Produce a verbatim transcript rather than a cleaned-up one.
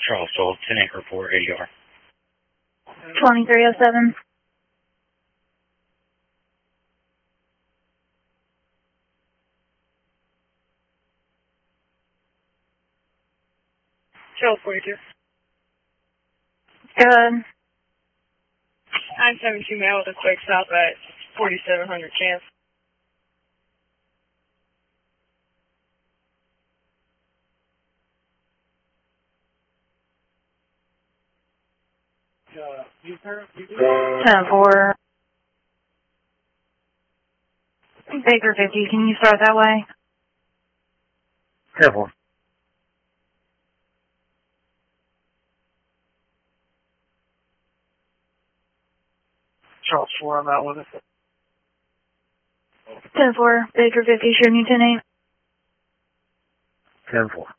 Charles twelve, ten eight report, A D R. twenty-three oh seven. Charles forty-two. Good. nine seventy-two male with a quick stop at forty-seven hundred chance. ten four. Baker fifty, can you start that way? ten four. Charles four, I'm out with it. ten four, Baker fifty, showing you ten eight. ten four.